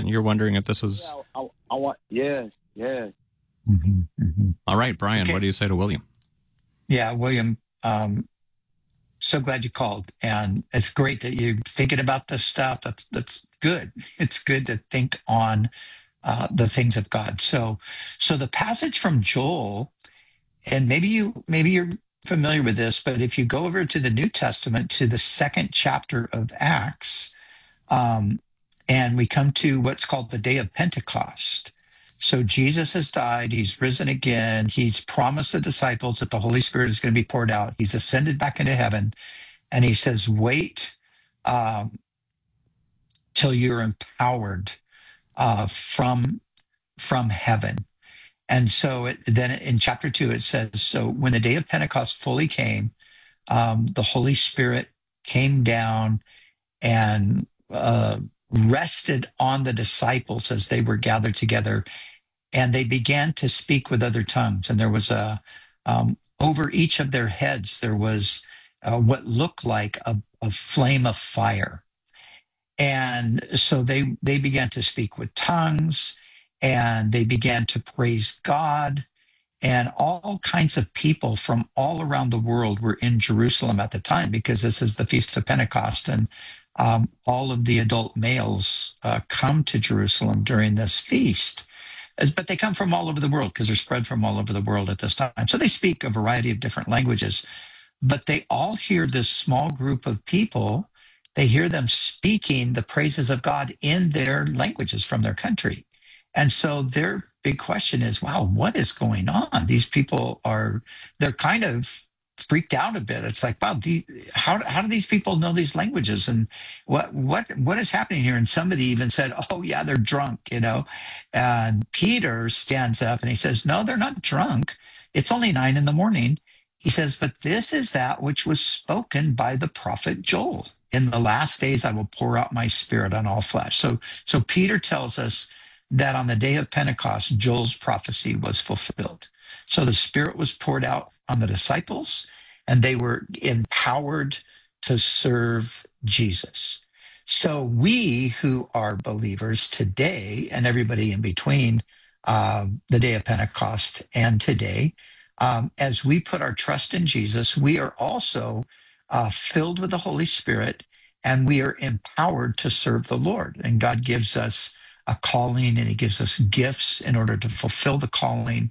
and you're wondering if this is... Yeah, I want, yes. All right, Brian, Okay. what do you say to William? Yeah, William, so glad you called. And it's great that you're thinking about this stuff. That's good. It's good to think on the things of God. So the passage from Joel, and maybe you're familiar with this, but if you go over to the New Testament, to the second chapter of Acts, and we come to what's called the day of Pentecost. So Jesus has died. He's risen again. He's promised the disciples that the Holy Spirit is going to be poured out. He's ascended back into heaven. And he says, wait till you're empowered from heaven. And so then in chapter 2, it says, so when the day of Pentecost fully came, the Holy Spirit came down and rested on the disciples as they were gathered together, and they began to speak with other tongues. And there was over each of their heads, there was what looked like a flame of fire. And so they began to speak with tongues, and they began to praise God. And all kinds of people from all around the world were in Jerusalem at the time, because this is the Feast of Pentecost. And all of the adult males come to Jerusalem during this feast. But they come from all over the world, because they're spread from all over the world at this time. So they speak a variety of different languages, but they all hear this small group of people. They hear them speaking the praises of God in their languages from their country. And so their big question is, wow, what is going on? These people they're kind of freaked out a bit. It's like, wow, how do these people know these languages? And what is happening here? And somebody even said, oh yeah, they're drunk, And Peter stands up and he says, no, they're not drunk. It's only 9 a.m. He says, but this is that which was spoken by the prophet Joel. In the last days, I will pour out my spirit on all flesh. So Peter tells us that on the day of Pentecost, Joel's prophecy was fulfilled. So the Spirit was poured out on the disciples, and they were empowered to serve Jesus. So we who are believers today, and everybody in between the day of Pentecost and today, as we put our trust in Jesus, we are also filled with the Holy Spirit, and we are empowered to serve the Lord. And God gives us a calling, and he gives us gifts in order to fulfill the calling.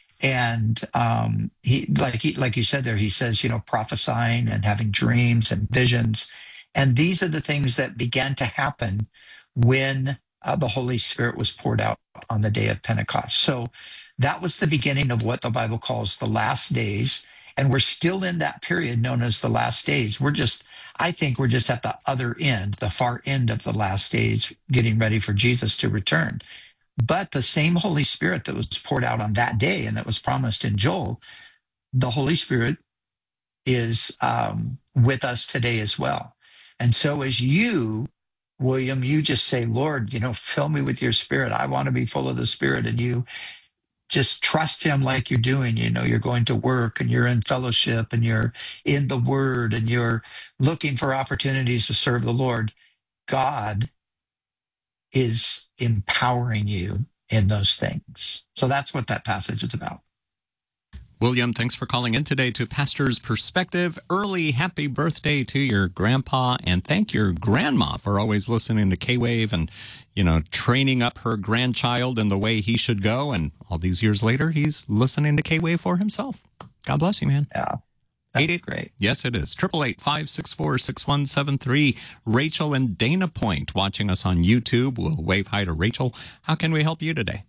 And he, like you said there, he says, prophesying and having dreams and visions. And these are the things that began to happen when the Holy Spirit was poured out on the day of Pentecost. So that was the beginning of what the Bible calls the last days. And we're still in that period known as the last days. I think we're just at the other end, the far end of the last days, getting ready for Jesus to return. But the same Holy Spirit that was poured out on that day and that was promised in Joel, the Holy Spirit is with us today as well. And so as you, William, you just say, Lord, fill me with your Spirit. I want to be full of the Spirit. And you just trust him like you're doing. You're going to work, and you're in fellowship, and you're in the Word, and you're looking for opportunities to serve the Lord. God is empowering you in those things. So that's what that passage is about. William, thanks for calling in today to Pastor's Perspective. Early happy birthday to your grandpa, and thank your grandma for always listening to K-Wave and, training up her grandchild in the way he should go. And all these years later, he's listening to K-Wave for himself. God bless you, man. Yeah. That's great. Yes, it is. 888-564-6173. Rachel in Dana Point watching us on YouTube. We'll wave hi to Rachel. How can we help you today?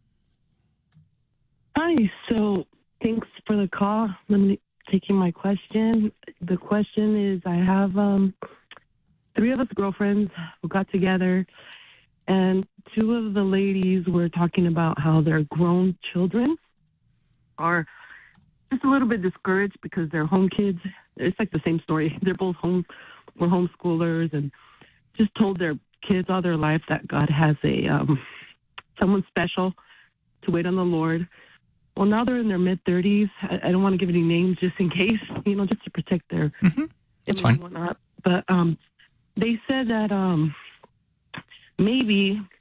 Hi. So thanks for the call. I'm taking my question. The question is, I have 3 of us girlfriends who got together, and 2 of the ladies were talking about how their grown children are just a little bit discouraged because they're home kids. It's like the same story. They're both were homeschoolers, and just told their kids all their life that God has someone special to wait on the Lord. Well, now they're in their mid-30s. I don't want to give any names just in case, just to protect their That's fine. and whatnot. But they said that maybe